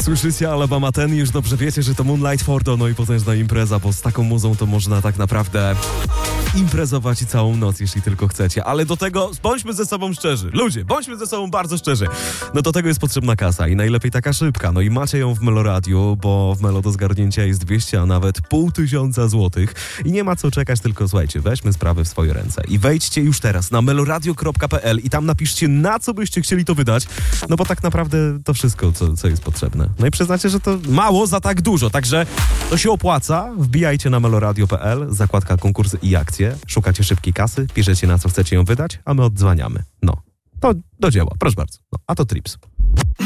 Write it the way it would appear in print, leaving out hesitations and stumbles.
Słyszycie Alabama Ten, już dobrze wiecie, że to Moonlight Fordo, no i potężna impreza, bo z taką muzą to można tak naprawdę imprezować i całą noc, jeśli tylko chcecie. Ale do tego bądźmy ze sobą szczerzy. Ludzie, bądźmy ze sobą bardzo szczerzy. No do tego jest potrzebna kasa i najlepiej taka szybka. No i macie ją w Meloradiu, bo w Melo do zgarnięcia jest 200, a nawet 500 złotych. I nie ma co czekać, tylko słuchajcie, weźmy sprawy w swoje ręce. I wejdźcie już teraz na meloradio.pl i tam napiszcie, na co byście chcieli to wydać. No bo tak naprawdę to wszystko, co jest potrzebne. No i przyznacie, że to mało za tak dużo. Także to się opłaca. Wbijajcie na meloradio.pl, zakładka konkursy i akcje. Szukacie szybkiej kasy, piszecie, na co chcecie ją wydać, a my oddzwaniamy. No, to do dzieła, proszę bardzo. No, a to Trips.